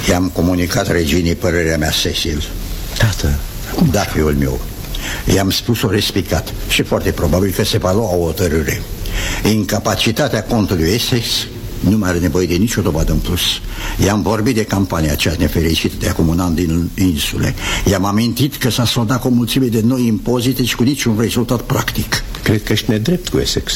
I-am comunicat reginei părerea mea, Cecil. Tată. Da, fiul meu. I-am spus-o respicat și foarte probabil că se va lua o hotărâre. Incapacitatea contului Essex nu mai are nevoie de nicio dovadă în plus. I-am vorbit de campania cea nefericită de acum un an din insule. I-am amintit că s-a soldat cu o mulțime de noi impozite și cu niciun rezultat practic. Cred că ești nedrept cu Essex.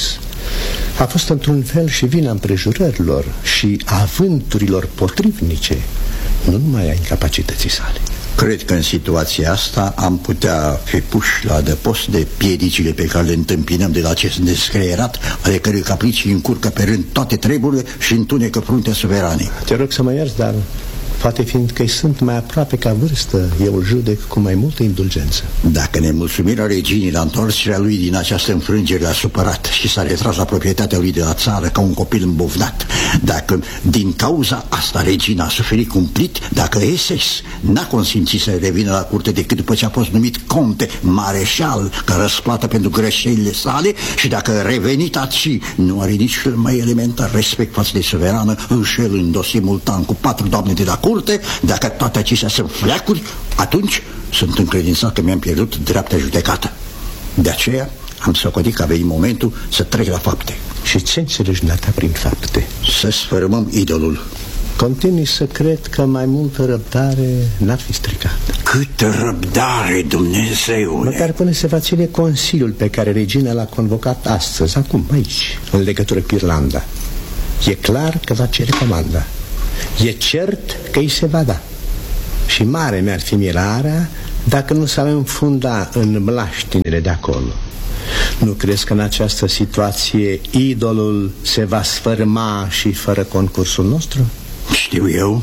A fost într-un fel și vina împrejurărilor și avânturilor potrivnice, nu numai a incapacității sale. Cred că în situația asta am putea fi puși la adăpost de piedicile pe care le întâmpinăm de la acest descreierat, ale cărui capricii încurcă pe rând toate treburile și întunecă fruntea suveranei. Te rog să mă ierți, dar poate fiindcă îi sunt mai aproape ca vârstă, eu îl judec cu mai multă indulgență. Dacă nemulțumirea reginii la întoarcerea lui din această înfrângere l-a supărat și s-a retras la proprietatea lui de la țară ca un copil îmbovnat, dacă din cauza asta regina a suferit cumplit, dacă Essex n-a consimțit să revină la curte decât după ce a fost numit conte mareșal ca răsplată pentru greșelile sale, și dacă revenit aci nu are nici cel mai elementar respect față de suverană, înșelându-o simultan cu 4 doamne de la curte, dacă toate acestea sunt fleacuri, atunci sunt încredințat că mi-am pierdut dreapta judecată. De aceea am socotit că a venit momentul să trec la fapte. Și ce înțelegi dumneata prin fapte? Să sfărâmăm idolul. Continui să cred că mai multă răbdare n-ar fi stricat. Câtă răbdare, Dumnezeule! Măcar până se va ține consiliul pe care regina l-a convocat astăzi, acum, aici, în legătură cu Irlanda. E clar că va cere comanda. E cert că îi se va da. Și mare mi-ar fi mirarea dacă nu s-ar înfunda în mlaștinile de acolo. Nu crezi că în această situație idolul se va sfârma și fără concursul nostru? Știu eu.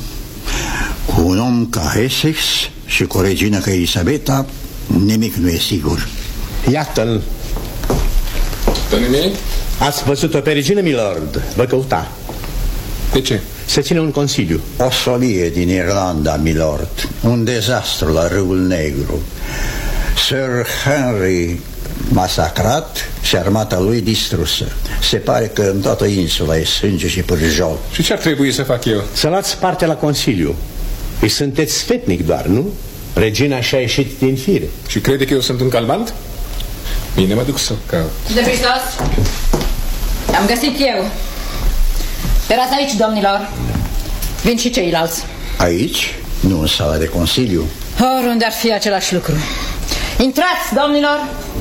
Cu un om ca Essex și cu o regină ca Elisabeta, nimic nu e sigur. Iată-l. Domnule? Ați văzut-o pe regină, milord? Vă căuta. De ce? Se ține un consiliu. O solie din Irlanda, milord. Un dezastru la Râul Negru. Sir Henry masacrat și armata lui distrusă. Se pare că în toată insula e sânge și pârjol. Și ce ar trebui să fac eu? Să luați parte la consiliu. Îi sunteți sfetnic doar, nu? Regina și-a ieșit din fire. Și crede că eu sunt un calmant? Bine, mă duc să caut. De Hristos? Am găsit eu. Erați aici, domnilor. Vin și ceilalți. Aici? Nu în sala de consiliu. Oriunde ar fi același lucru. Intrați, domnilor.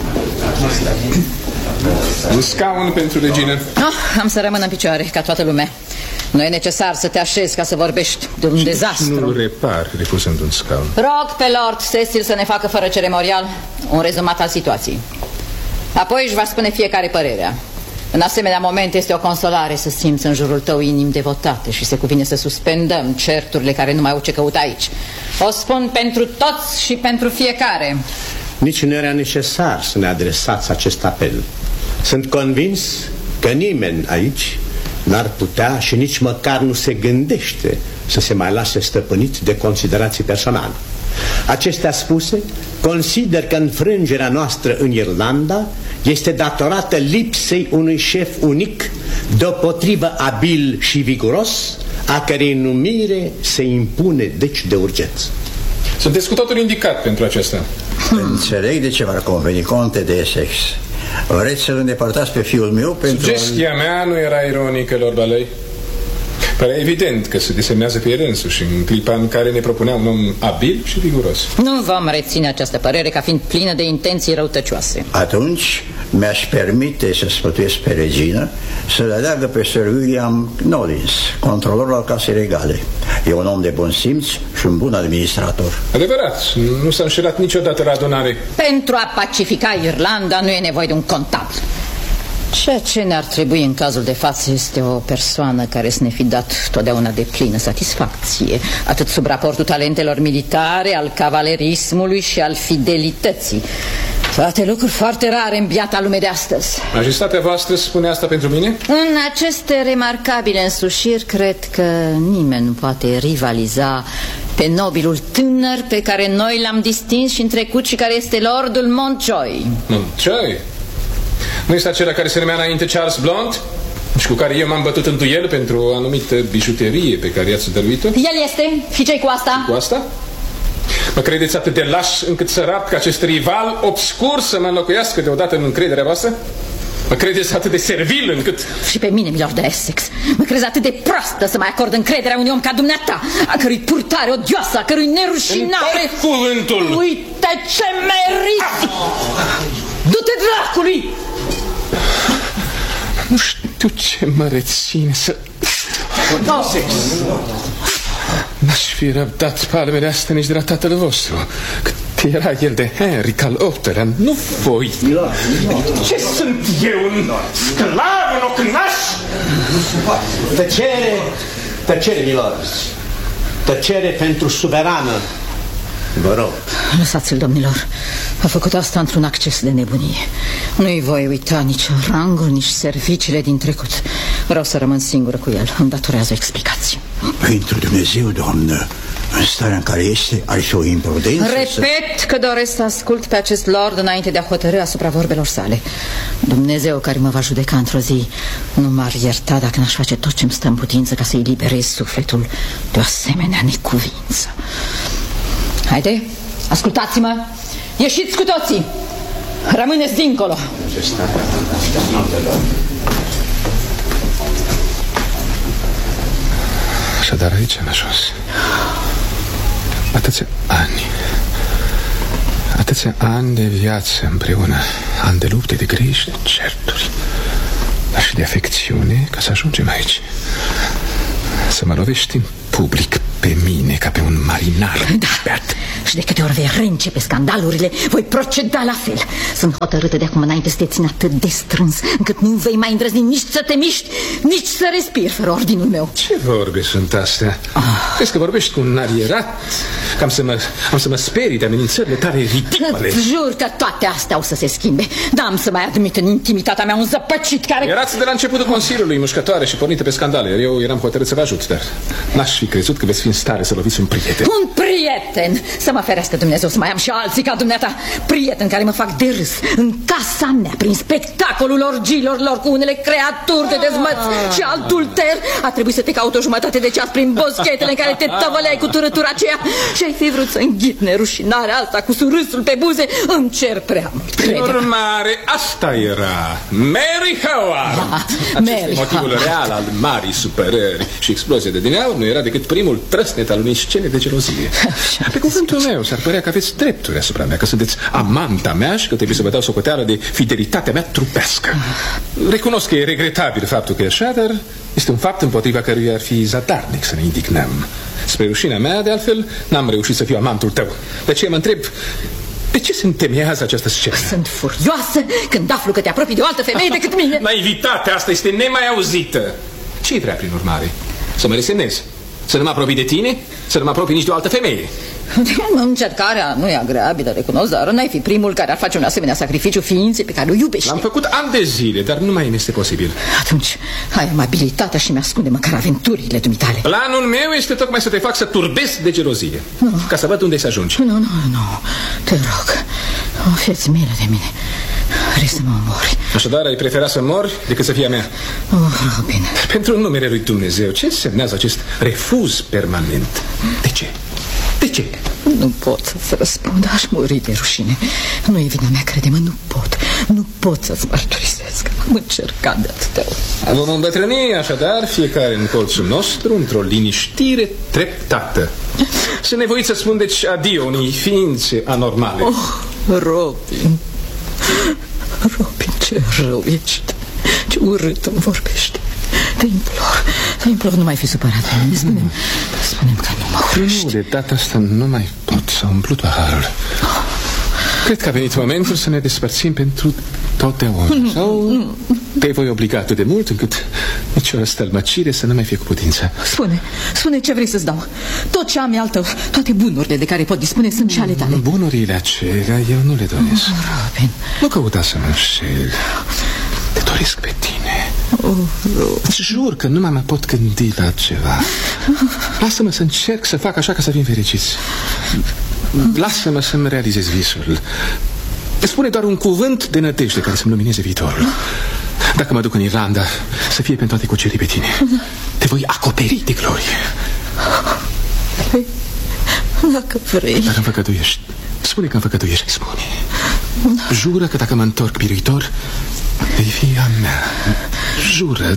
Un scaun pentru regină. Am să rămân în picioare, ca toată lumea. Nu e necesar să te așezi ca să vorbești de un dezastru. Nu-l repar, refuzând un scaun. Rog pe Lord Cecil să ne facă fără ceremonial un rezumat al situației. Apoi își va spune fiecare părerea. În asemenea moment este o consolare să simți în jurul tău inimi devotate și se cuvine să suspendăm certurile care nu mai au ce căuta aici. O spun pentru toți și pentru fiecare. Nici nu era necesar să ne adresați acest apel. Sunt convins că nimeni aici n-ar putea și nici măcar nu se gândește să se mai lase stăpânit de considerații personale. Acestea spuse, consider că înfrângerea noastră în Irlanda este datorată lipsei unui șef unic, deopotrivă abil și viguros, a cărei numire se impune deci de urgență. Sunteți cu totul indicat pentru aceasta. Înțeleg de ce v-ar conveni, conte de Essex. Vreți să-l îndepărtați pe fiul meu pentru... Sugestia mea nu era ironică, Lord Alei. Părea evident că se desemnează pe el însuși în clipa în care ne propunea un om abil și viguros. Nu vom reține această părere ca fiind plină de intenții răutăcioase. Atunci mi-aș permite să sfătuiesc pe regină să-l aleagă pe Sir William Knollys, controlorul al casei regale. E un om de bun simț și un bun administrator. Adevărat, nu s-a înșelat niciodată la adunare. Pentru a pacifica Irlanda nu e nevoie de un contabil. Ceea ce ne-ar trebui în cazul de față este o persoană care să ne fi dat totdeauna de plină satisfacție, atât sub raportul talentelor militare, al cavalerismului și al fidelității. Toate lucruri foarte rare în biata lume de astăzi. Majestatea voastră spune asta pentru mine? În aceste remarcabile însușiri cred că nimeni nu poate rivaliza pe nobilul tânăr pe care noi l-am distins și în trecut și care este Lordul Montjoy. Montjoy? Nu este acela care se numea înainte Charles Blount? și cu care eu m-am bătut în duel pentru o anumită bijuterie pe care i-ați dăruit-o? El este. Și ce-i cu asta? Cu asta? Mă credeți atât de laș încât să rapt ca acest rival obscur să mă înlocuiască deodată în încrederea voastră? Mă credeți atât de servil încât... Și pe mine, milord de Essex, mă crezi atât de proastă să mai acord încrederea unui om ca dumneata, a cărui purtare odioasă, a cărui nerușinare... Întorc cuvântul! Uite ce meriți! Du-te dracului! Nu știu ce mă reține să... N-aș fi răbdat palmele astea nici de la tatăl vostru. Cât era el de Henric al VIII-lea, nu voi. Ce sunt eu, un sclav, un ocnaș? Tăcere, milord. Tăcere pentru suverană. Vă rog. Lăsați-l, domnilor. A făcut asta într-un acces de nebunie. Nu-i voi uita nici rangul, nici serviciile din trecut. Vreau să rămân singură cu el. Îmi datorează explicații. Pentru Dumnezeu, doamnă, în starea în care este, ar fi o imprudență. Repet că doresc să ascult pe acest lord înainte de a hotărî asupra vorbelor sale. Dumnezeu care mă va judeca într-o zi nu m-ar ierta dacă n-aș face tot ce-mi stă în putință ca să-i liberez sufletul de o asemenea necuvință. Haide, ascultați-mă. Ieșiți cu toții. Rămâneți dincolo. Așadar aici am ajuns. Atâția ani de viață împreună, ani de lupte, de griji, de certuri, dar și de afecțiune, ca să ajungem aici. Să mă lovești în public pe mine ca pe un marinar beat. Și de câte ori vei reîncepe scandalurile, voi proceda la fel. Sunt hotărâtă de acum înainte să te țin atât de strâns încât nu vei mai îndrăzni nici să te miști, nici să respiri fără ordinul meu. Ce vorbe sunt astea? Crezi că vorbești cu un arierat? Că am să mă sperii de amenințările tale ridicole? Jur că toate astea o să se schimbe. Dar am să mai admit în intimitatea mea un zăpăcit care... Erați de la începutul Consiliului mușcătoare și pornite pe scandale. Eu eram hotărât să vă ajut, dar n-aș fi crezut că veți fi în stare să loviți un prieten. Un prieten! Să mă ferească Dumnezeu să mai am și alții ca dumneata. Prieten care mă fac de râs în casa mea, prin spectacolul orgilor lor cu unele creaturi de dezmăț și adulter. A trebuit să te caut o jumătate de ceas prin boschetele în care te tăvăleai cu turătura aceea și ai fi vrut să înghit nerușinarea asta cu surâsul pe buze. Îmi cer prea mult. Prin urmare, asta era Mary Howard. Acesta e motivul real al marii supărări. Și explozia de dineauri nu era decât primul trăsnet al unei scene de gelozie. Pe cuvântul meu, s-ar părea că aveți drepturi asupra mea, că sunteți amanta mea și că trebuie să vă dau socoteală de fidelitatea mea trupească. Recunosc că e regretabil faptul că e așa, dar este un fapt împotriva căruia ar fi zadarnic să ne indignăm. Spre rușinea mea, de altfel, n-am reușit să fiu amantul tău. De aceea mă întreb, pe ce se întemeiază această scenă? Sunt furioasă când aflu că te apropii de o altă femeie decât mine. Naivitatea asta este nemai auzită. Ce-i vrea prin urmare? Să mă resemnez? Să nu mă apropii de tine? Să nu mă apropii nici de o altă femeie? Încercarea nu e agreabilă, recunosc, dar n-ai fi primul care ar face un asemenea sacrificiu ființei pe care o iubești. L-am făcut ani de zile, dar nu mai îmi este posibil. Atunci ai amabilitatea și mi-ascunde măcar aventurile dumitale. Planul meu este tocmai să te fac să turbezi de gelozie, ca să văd unde să ajungi. Nu, te rog, fieți milă de mine. Vrei să mă omori. Așadar, ai prefera să mori decât să fie a mea? Robin. Pentru numele lui Dumnezeu, ce însemnează acest refuz permanent? De ce? De ce? Nu pot să-ți răspund, aș muri de rușine. Nu e vina mea, crede-mă, nu pot să-ți mărturisesc. Am încercat de atâtea ori. Vom îmbătrâni așadar, fiecare în colțul nostru, într-o liniștire treptată. Sunt nevoit să spun deci adio unei ființe anormale. Robin, ce rău ești. Ce urât îmi vorbești. Te implor, nu mai fi supărat pe mine. Spune-mi că nu mă urăști. Nu, de data asta nu mai pot. S-a umplut paharul. Cred că a venit momentul să ne despărțim pentru totdeauna. Sau te voi obliga atât de mult încât nicio răstălmăcire să nu mai fie cu putință. Spune ce vrei să-ți dau. Tot ce am e al tău. Toate bunurile de care pot dispune sunt și ale tale. Bunurile acelea eu nu le doresc. Robin. Nu căuta să mă înșel. Te doresc pe tine. Îți jur că nu mai pot gândi la ceva. Lasă-mă să încerc să fac așa ca să fim fericiți. Lasă-mă să-mi realizez visul. Spune doar un cuvânt de nădejde care să-mi lumineze viitorul. Dacă mă duc în Irlanda, să fie pentru a te cuceri pe tine. Te voi acoperi de glorie. Dacă vrei. Dar îmi făcătuiești. Spune că îmi făcătuiești, spune. Jură că dacă mă întorc biruitor, vei fi a mea. Jură.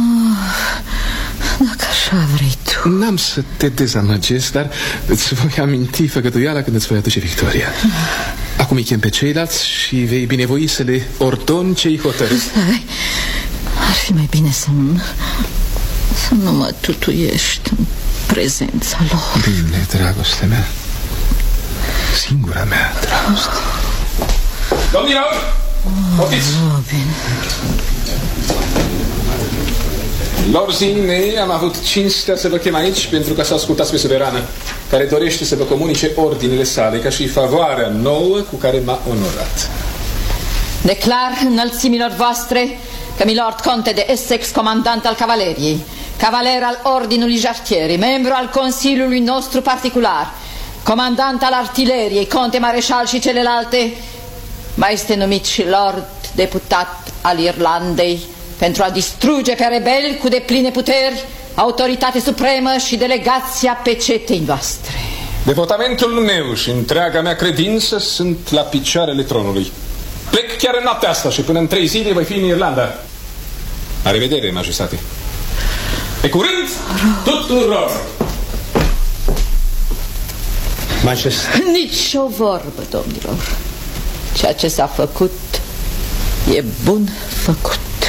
Dacă așa vrei tu. N-am să te dezamăgesc, dar îți voi aminti făgătuiala când îți voi aduce victoria. Acum îi chem pe ceilalți și vei binevoi să le ordoni ce-i hotărâți. Ar fi mai bine să nu mă tutuiești în prezența lor. Bine, dragostea mea. Singura mea dragoste. Domnilor, poftiți! Lor zilei am avut cinstea să vă chem aici pentru ca să ascultați pe suverană, care dorește să vă comunice ordinele sale ca și favoarea nouă cu care m-a onorat. Declar înălțimilor voastre că milord conte de Essex, comandant al cavaleriei, cavaler al ordinului Jartieri, membru al consiliului nostru particular, comandant al artileriei, conte mareșal și celelalte, mai este numit și lord deputat al Irlandei pentru a distruge pe rebeli cu depline puteri, autoritate supremă și delegația pecetei voastre. Devotamentul meu și întreaga mea credință sunt la picioarele tronului. Plec chiar în noaptea asta și până în 3 zile voi fi în Irlanda. La revedere, majestate. Pe curând tuturor! Majestate. Nici o vorbă, domnilor. Ceea ce s-a făcut e bun făcut.